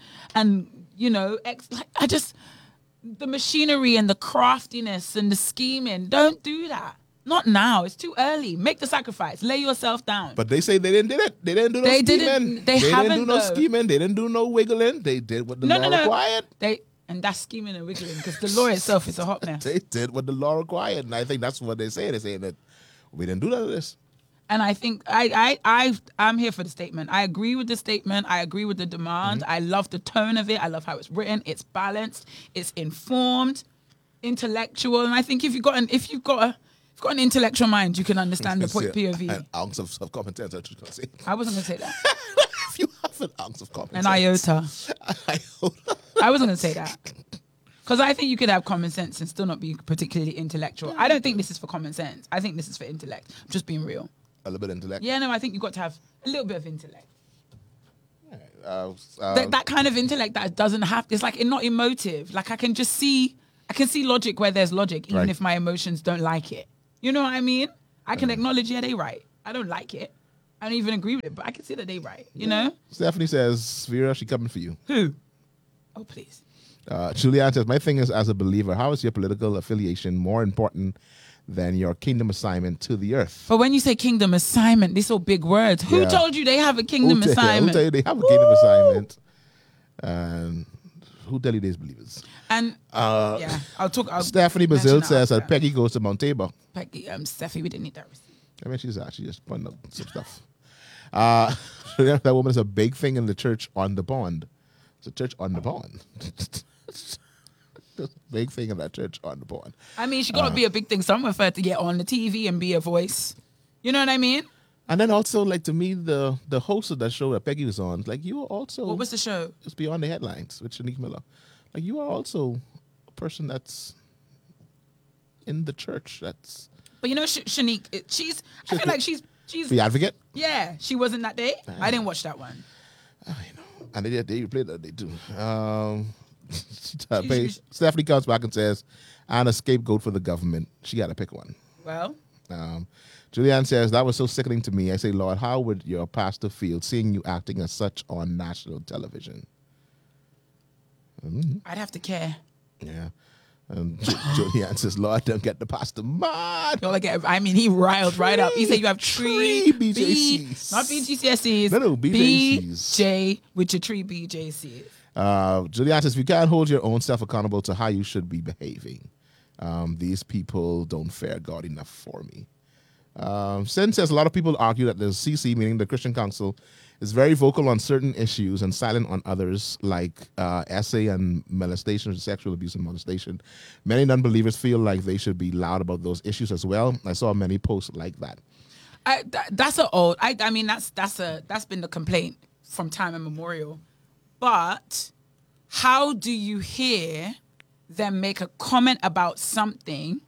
the machinery and the craftiness and the scheming. Don't do that. Not now. It's too early. Make the sacrifice. Lay yourself down. But they say they didn't do it. They didn't do no They scheming. didn't- they didn't haven't, do no though. scheming. They didn't do no wiggling. They did what the law required. And that's scheming and wiggling, because the law itself is a hot mess. They did what the law required, and I think that's what they say. They're saying that we didn't do none of this. And I think I'm here for the statement. I agree with the statement. I agree with the demand. I love the tone of it. I love how it's written. It's balanced. It's informed, intellectual. And I think if you've got an intellectual mind, you can understand the point POV. An ounce of common sense. I was just gonna say. I wasn't going to say that. If you have an ounce of common An sense, iota. iota. I wasn't going to say that. Because I think you could have common sense and still not be particularly intellectual. I don't think this is for common sense. I think this is for intellect. I'm just being real. A little bit of intellect. Yeah, no, I think you've got to have a little bit of intellect. Right. That kind of intellect that doesn't have, it's like not emotive. Like I can see logic where there's logic, even Right. if my emotions don't like it. You know what I mean? I can acknowledge, yeah, they right. I don't like it. I don't even agree with it, but I can see that they right. You know? Stephanie says, Vera, she coming for you. Who? Oh, please. Julianne says, my thing is, as a believer, how is your political affiliation more important than your kingdom assignment to the earth? But when you say kingdom assignment, these are big words. Who Yeah. told you they have a kingdom Who assignment? tell you they have a kingdom assignment? And who tell you these believers? And yeah, I'll Stephanie mention Bazil that says after. that Peggy goes to Mount Tabor. Peggy, Steffi, we didn't need that receipt. I mean, she's actually just pointing out some stuff. That woman is a big thing in the church on the pond. It's a church on the pond. Big thing in that church on the pond. I mean, she got to be a big thing somewhere for her to get on the TV and be a voice. You know what I mean? And then also, like, to me, the host of that show that Peggy was on, like, you are also... What was the show? It's Beyond the Headlines with Shanique Miller. Like, you are also a person that's in the church. That's... But you know, Shanique, I feel like she's... The Advocate. Yeah, she wasn't that day. I didn't watch that one. And they played that day too. She's- Stephanie comes back and says, I'm a scapegoat for the government. She got to pick one. Well, Julianne says, that was so sickening to me. I say, Lord, how would your pastor feel seeing you acting as such on national television? I'd have to care. Yeah. And Julianne says, Lord, don't get the pastor mad. He riled right up. He said you have Three three BJCs. not BGCSEs. No, BJCs. BJ with your three BJCs. Julianne says, if you can't hold your own self accountable to how you should be behaving, these people don't fare God enough for me. Sin says a lot of people argue that the CC, meaning the Christian Council, is very vocal on certain issues and silent on others, like essay and molestation, sexual abuse and molestation. Many non-believers feel like they should be loud about those issues as well. I saw many posts like that. That's been the complaint from time immemorial. But how do you hear them make a comment about something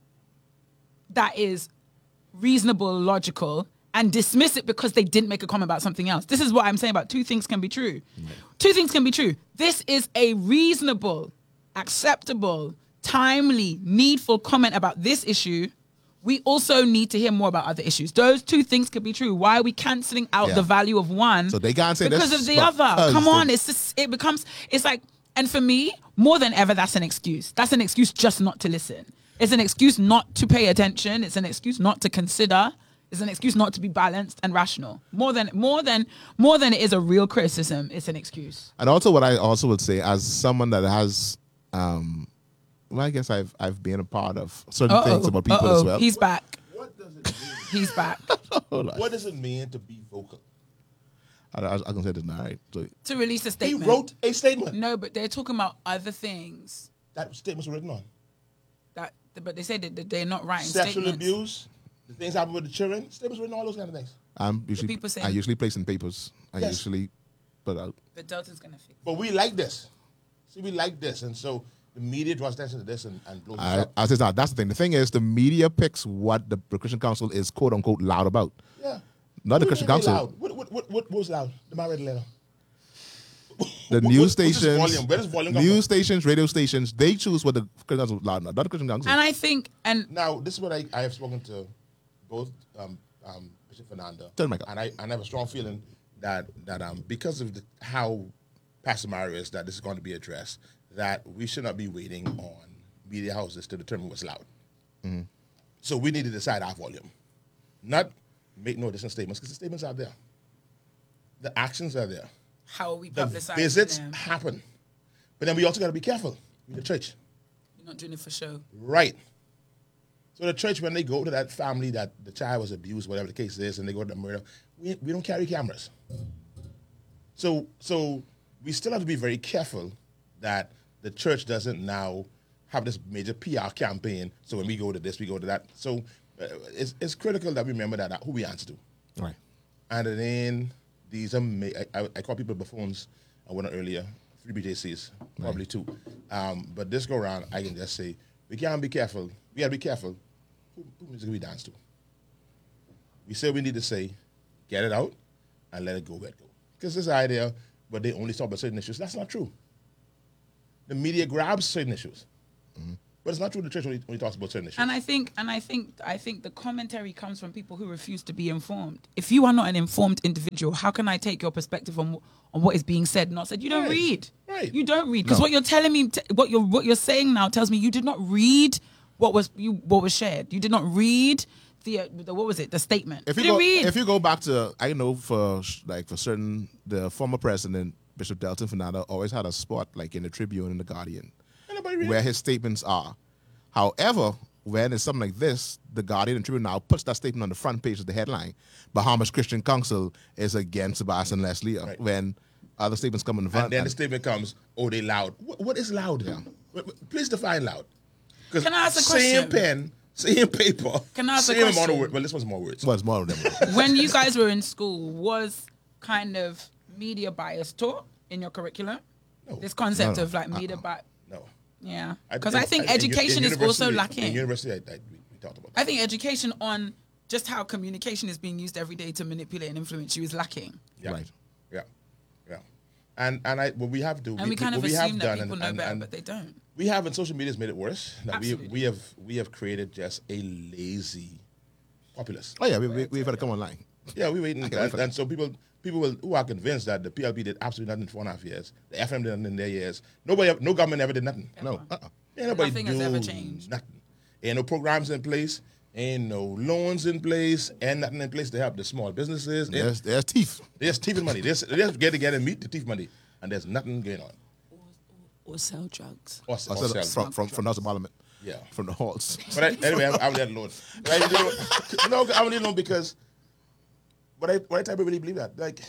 that is reasonable, logical, and dismiss it because they didn't make a comment about something else? This is what I'm saying about two things can be true. Two things can be true. This is a reasonable, acceptable, timely, needful comment about this issue. We also need to hear more about other issues. Those two things could be true. Why are we canceling out the value of one? So they can't say because this of the other. Come on, they- it's like, and for me, more than ever, that's an excuse. That's an excuse just not to listen. It's an excuse not to pay attention. It's an excuse not to consider. It's an excuse not to be balanced and rational. More than it is a real criticism, it's an excuse. And also, what I also would say, as someone that has, well, I guess I've been a part of certain things about people as well. He's back. What does it mean? He's back. Hold on. What does it mean to be vocal? I was going to say this now, right? So, To release a He statement. wrote a statement. No, but they're talking about other things. That statement was written on. But they say that they're not writing Sexual statements. abuse, the things happen with the children. Statements written on all those kind of things. people saying- I usually place in papers. I Yes. usually put out. But Delta's gonna fix it. But we like this. See, we like this. And so the media draws attention to this and blows us up. I says now that's the thing. The thing is, the media picks what the Christian Council is quote unquote loud about. Yeah. Not the What Christian do you mean Council. loud? What was loud? The married letter. The What- news what's this stations, volume? Where does volume come news from? stations, radio stations, they choose what the Christian Council is loud about. Not the Christian Council. And I think, and Now, this is what I have spoken to both Bishop Fernanda, Tell Michael. and I have a strong feeling that because of how Pastor Mario is, that this is going to be addressed, that we should not be waiting on media houses to determine what's loud. So we need to decide our volume, not make no additional statements, because the statements are there. The actions are there. how are we The publicizing visits them? happen. But then we also got to be careful with the church. You're not doing it for show. Right. So the church, when they go to that family that the child was abused, whatever the case is, and they go to the murder, we don't carry cameras. So we still have to be very careful that the church doesn't now have this major PR campaign. So when we go to this, we go to that. So it's critical that we remember that who we answer to. Right. And then these are, I call people buffoons, I went on earlier, 3 BJCs, probably 2. But this go around, I can just say, we can't be careful. We got to be careful who music we dance to. we say we need to say, get it out, and let it go, let go. Because this idea, but they only talk about certain issues, that's not true. The media grabs certain issues. But it's not true the church only talks about certain issues. And I think the commentary comes from people who refuse to be informed. If you are not an informed individual, how can I take your perspective on what is being said, not said? You don't Right. read. Right. You don't read because No. what you're telling me, what you're saying now, tells me you did not read what was shared. You did not read the what was it? The statement. If you you didn't go, read. if you go back to, I know for certain, the former president Bishop Delton Fernando always had a spot like in the Tribune and the Guardian, where his statements are. However, when it's something like this, the Guardian and Tribune now puts that statement on the front page of the headline. Bahamas Christian Council is against Sebastian Leslie. Right. When other statements come in the front. And then the statement comes, oh, they loud. What is loud? Yeah. Please define loud. 'Cause Can I ask a same question? pen, same paper, Can I ask a same amount question? of words. Well, this one's more words. well, it's more of them. When you guys were in school, was kind of media bias taught in your curriculum? No. This concept No. of like media bias. No. Yeah, because I think education is also lacking. In university, we talked about that. I think education on just how communication is being used every day to manipulate and influence you is lacking. Yeah. Right. Yeah. Yeah. And what we have to And we kind of what we have assume that done people know and better, but they don't. we have, and social media has made it worse. That Absolutely. we have created just a lazy populace. Oh, yeah, we've had to come online. Yeah, we waiting, I can't wait for and so people who are convinced that the PLP did absolutely nothing for 4.5 years, the FM did nothing in their years. No government ever did nothing. No. Ain't nobody Nothing do has ever changed. nothing. Ain't no programs in place. Ain't no loans in place. And nothing in place to help the small businesses. There's teeth. There's thieving money. They just get together and meet the thief money, and there's nothing going on. Or sell drugs. Or sell. From House of Parliament. Yeah. From the halls. But anyway, I'm let alone. No, I'm let alone because. But I type of really believe that. Like,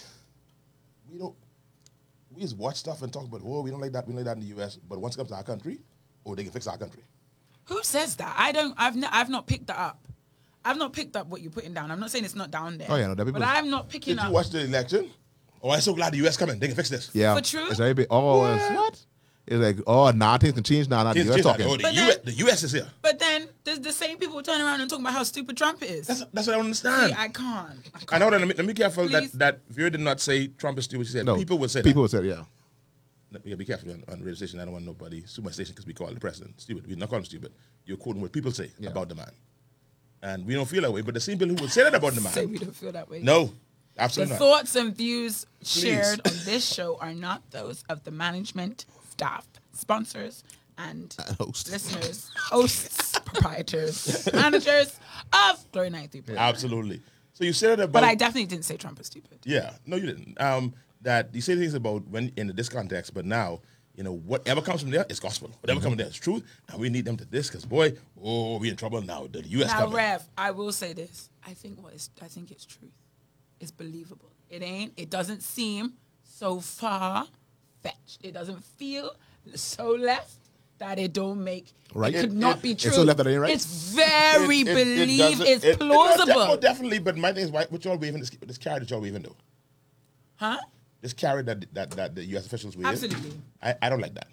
we just watch stuff and talk about, oh, we don't like that in the U.S. But once it comes to our country, oh, they can fix our country. Who says that? I've not picked that up. I've not picked up what you're putting down. I'm not saying it's not down there. Oh, yeah, no, there are people- but I'm not picking Did you up. watch the election? Oh, I'm so glad the U.S. coming. They can fix this. Yeah. For true? It's very big. Oh, what? It's like, oh, now things can change now. Now Change- you're change that. talking. Oh, But then- the U.S. is here. But then there's the same people turning around and talking about how stupid Trump is. That's what I don't understand. See, I can't. I know that. Let me be careful Please. that Vera did not say Trump is stupid. She said No. people would say People that. would say, yeah. Let me be careful on radio station. I don't want nobody sue my station because we call the president stupid. We're not calling him stupid. You're quoting what people say Yeah. about the man. And we don't feel that way. But the same people who would say that about the Say man. we don't feel that way. No, The absolutely not. thoughts and views shared on this show are not those of the management, staff, sponsors, and Host. listeners, hosts, proprietors, managers of Glory 93. Absolutely. So you said that about. But I definitely didn't say Trump is stupid. Yeah, no, you didn't. That you say things about when in this context, but now, whatever comes from there is gospel. Whatever comes from there is truth, and we need them to this because boy, we in trouble now. The U.S. Now, coming. Rev, I will say this. I think it's truth. It's believable. It doesn't seem so far fetched. It doesn't feel so left that it don't make Right. It could not be it's true. so left that it ain't right. It's very doesn't- it's plausible. No, definitely. But my thing is, what y'all waving this carrot that y'all waving though? Huh? This carrot that the U.S. officials wave. Absolutely. I don't like that.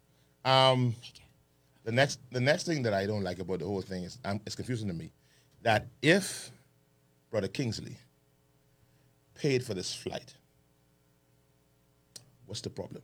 The next thing that I don't like about the whole thing is it's confusing to me that if Brother Kingsley paid for this flight, what's the problem?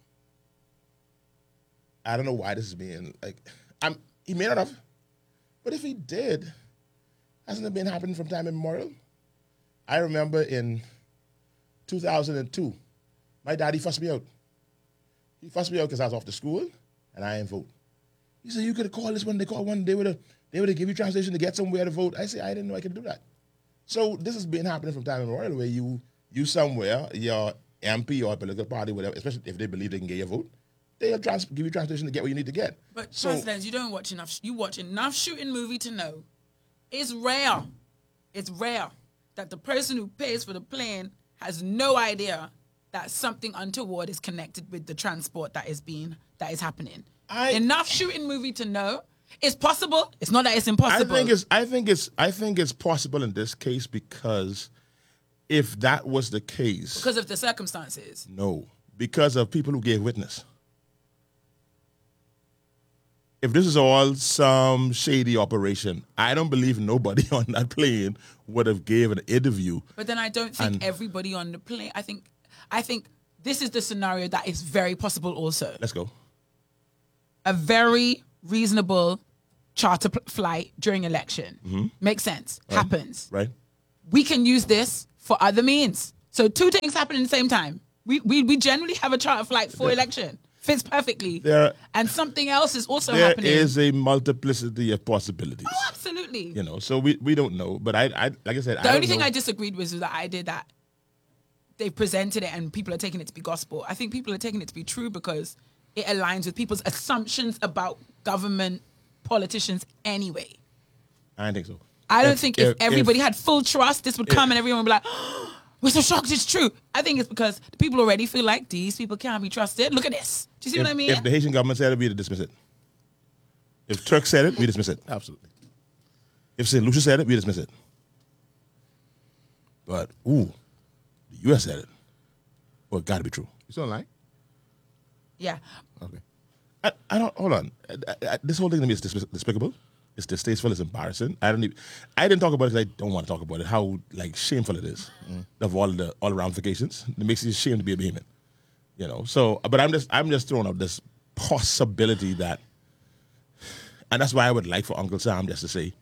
I don't know why this is being like. He may not have, but if he did, hasn't it been happening from time immemorial? I remember in 2002, my daddy fussed me out. He fussed me out because I was off to school and I didn't vote. He said, you could have called this one. They called one. They would have give you translation to get somewhere to vote. I said, I didn't know I could do that. So this has been happening from time immemorial where you somewhere, your MP or political party, whatever, especially if they believe they can get your vote, they'll give you translation to get what you need to get. But So- Presidents, you don't watch enough. You watch enough shooting movie to know it's rare. It's rare that the person who pays for the plane has no idea that something untoward is connected with the transport that is happening. Enough shooting movie to know it's possible. It's not that it's impossible. I think it's possible in this case because if that was the case, because of the circumstances. no, because of people who gave witness. if this is all some shady operation, I don't believe nobody on that plane would have gave an interview. But then I don't think everybody on the plane. I think this is the scenario that is very possible. Also, Let's go. a very reasonable charter flight during election makes sense. Happens. Right. We can use this for other means. So two things happen at the same time. We generally have a charter flight for election. Fits perfectly. And something else is also happening. There is a multiplicity of possibilities. Oh, absolutely. You know, so we don't know. But I like I said, The only thing I disagreed with was the idea that they presented it and people are taking it to be gospel. I think people are taking it to be true because it aligns with people's assumptions about government politicians anyway. I don't think so. I don't think if everybody had full trust, this would come and everyone would be like, oh, we're so shocked it's true. I think it's because the people already feel like these people can't be trusted. Look at this. Do you see what I mean? If the Haitian government said it, we'd dismiss it. If Turk said it, we dismiss it. Absolutely. If St. Lucia said it, we dismiss it. But, the U.S. said it. Well, it got to be true. You still online? Yeah. Okay. I don't, hold on. This whole thing to me is despicable. It's distasteful. It's embarrassing. I didn't talk about it because I don't want to talk about it. How like shameful it is of all the all ramifications. It makes you ashamed to be a Bahamian. You know. So, but I'm just throwing out this possibility that, and that's why I would like for Uncle Sam just to say,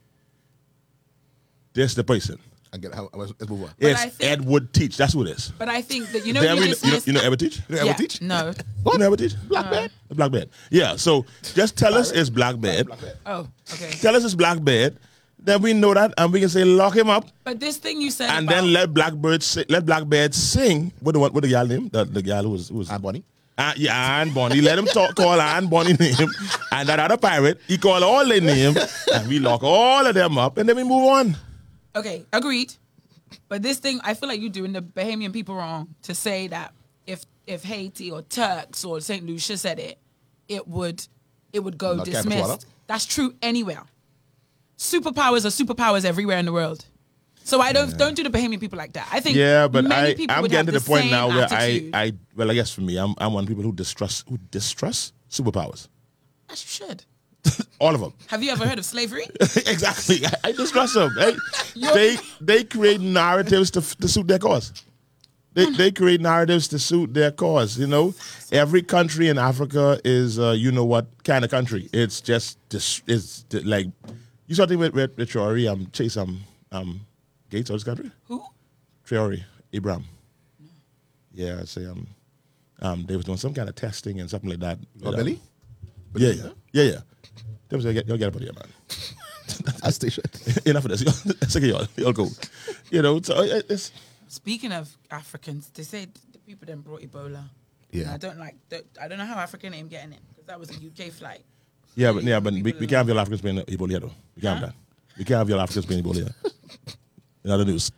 this the person. I get how. Let's move on. It's Edward Teach. That's who it is. But I think that, you know Edward Teach? You know Edward Teach? No. What? You know Edward Teach? Blackbeard? Blackbeard. Yeah. So just tell us it's Blackbeard. Oh, okay. Tell us it's Blackbeard. Then we know that, and we can say lock him up. But this thing you said And about, then let Blackbeard sing. What the girl name? The girl who was Aunt Bonnie? yeah, Anne Bonny. Let him call Anne Bonny name. And that other pirate, he call all their name. And we lock all of them up. And then we move on. okay, agreed. But this thing, I feel like you're doing the Bahamian people wrong to say that if Haiti or Turks or St. Lucia said it, it would go Not Captain Swallow? dismissed. That's true anywhere. Superpowers are superpowers everywhere in the world. So I don't do the Bahamian people like that. I think but many people I'm would getting have to the point same now where attitude. I guess for me, I'm one of the people who distrust superpowers. As you should. All of them. Have you ever heard of slavery? Exactly. I distrust them. They create narratives to suit their cause. They create narratives to suit their cause. You know, every country in Africa is you know what kind of country. It's just like you saw thing with Traore, Chase Gates of this country. Who? Traore, Abraham. Yeah, I say they was doing some kind of testing and something like that. Oh, Billy? Yeah. Them say, y'all get up out of here, man. As they should. Enough of this. Sick of y'all go. You know, so it's... Speaking of Africans, they say the people that brought Ebola. Yeah. And I don't know how African name getting it because that was a UK flight. Yeah, but we can't have your Africans being Ebola though. We can't have that. We can't have your Africans being Ebola. In other news.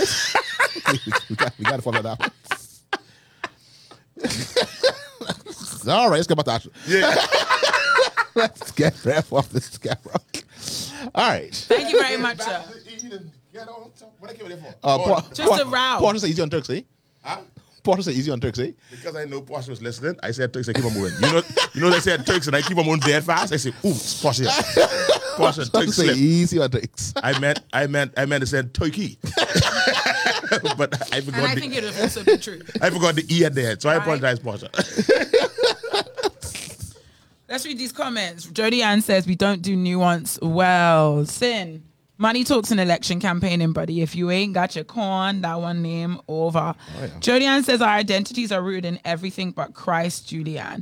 we got to follow that up. All right, let's get back to action. Yeah. Let's get ref off this camera. All right. Thank you very much, sir. What I came here for? Just a row. Porter said easy on Turks, eh? Huh? Porter said easy on Turks, eh? Because I know Porsche was listening, I said Turks, I keep on moving. You know they said Turks and I keep on moving dead fast. I say, ooh, it's Porsche here. Porsche and Porter Turks said slip. easy on Turks. I meant to say Turkey. But I forgot And I think it would also be true. I forgot the E at the end, so I Right. apologize, Porsche. Let's read these comments. Jody Ann says we don't do nuance well. Sin. Money talks in election campaigning, buddy. If you ain't got your corn, that one name over. yeah. Jody Ann says our identities are rooted in everything but Christ, Julianne.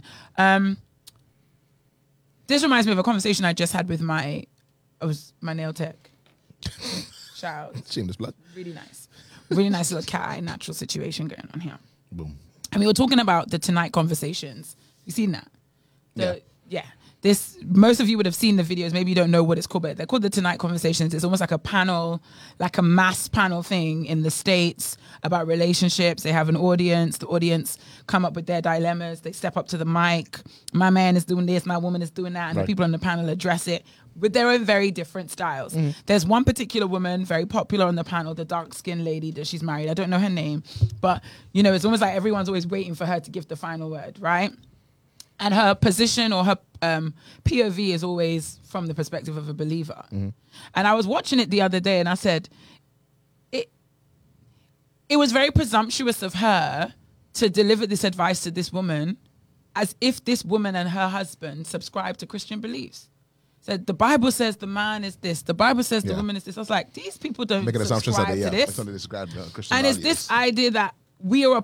This reminds me of a conversation I just had with my nail tech. Shout out. Shameless plug. Really nice. Really nice little cat eye natural situation going on here. Boom. And we were talking about the Tonight conversations. You seen that? Yeah. Most of you would have seen the videos. Maybe you don't know what it's called, but they're called the Tonight Conversations. It's almost like a panel, like a mass panel thing in the States about relationships. They have an audience. The audience come up with their dilemmas. They step up to the mic. My man is doing this. My woman is doing that. And the people on the panel address it with their own very different styles. There's one particular woman, very popular on the panel, the dark-skinned lady that she's married. I don't know her name. But, it's almost like everyone's always waiting for her to give the final word, right? And her position or her POV is always from the perspective of a believer. Mm-hmm. And I was watching it the other day and I said, it was very presumptuous of her to deliver this advice to this woman as if this woman and her husband subscribe to Christian beliefs. Said the Bible says the man is this, the Bible says the Yeah. woman is this. I was like, these people don't Making assumptions that subscribe they, to yeah, this. something described Christian And it's values. this idea that we are a